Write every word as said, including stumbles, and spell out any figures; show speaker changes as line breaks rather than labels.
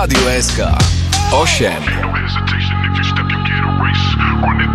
Rádio es ká. osem.
No hesitation, if you step, you get a race. Running